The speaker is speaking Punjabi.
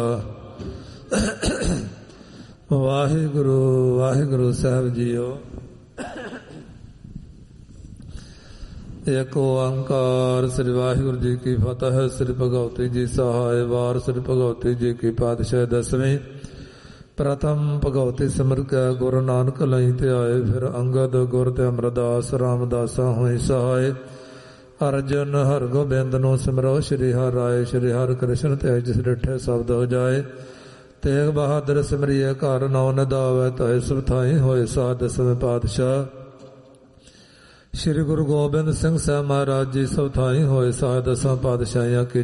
ਵਾਹਿਗੁਰੂ ਵਾਹਿਗੁਰੂ ਸਾਹਿਬ ਜੀਓ। ਏਕ ਓੰਕਾਰ ਸ੍ਰੀ ਵਾਹਿਗੁਰੂ ਜੀ ਕੀ ਫਤਿਹ। ਸ੍ਰੀ ਭਗਵਤੀ ਜੀ ਸਹਾਇ ਵਾਰ। ਸ੍ਰੀ ਭਗਵਤੀ ਜੀ ਕੀ ਪਾਤਸ਼ਾਹ ਦਸਵੀਂ। ਪ੍ਰਥਮ ਭਗਵਤੀ ਸਿਮਰ ਕੈ ਗੁਰੂ ਨਾਨਕ ਲਈ ਧਿਆਏ। ਫਿਰ ਅੰਗਦ ਗੁਰ ਤੇ ਅਮਰਦਾਸ ਰਾਮਦਾਸਾ ਹੋਈ ਸਹਾਇ। ਅਰਜਨ ਹਰਗੋਬਿੰਦ ਨੂੰ ਸਿਮਰੋ ਸ਼੍ਰੀ ਹਰਿ ਰਾਏ। ਸ਼੍ਰੀ ਹਰਿ ਕ੍ਰਿਸ਼ਨ ਤੇ ਜਿਸ ਡਿਠੇ ਸ਼ਬਦ ਹੋ ਜਾਏ। ਤੇਗ ਬਹਾਦਰ ਸਿਮਰਿਐ ਘਰ ਨੌ ਨਿਧਾਵੈ। ਤੈ ਸਭ ਥਾਈ ਹੋਏ ਸਾਧ ਦਸਵੇਂ ਪਾਤਸ਼ਾਹ। ਸ਼੍ਰੀ ਗੁਰੂ ਗੋਬਿੰਦ ਸਿੰਘ ਸਾਹਿਬ ਮਹਾਰਾਜ ਜੀ ਸਭ ਥਾਈ ਹੋਏ ਸਾਧ ਦਸਾਂ ਪਾਤਸ਼ਾਹੀਆਂ ਕੀ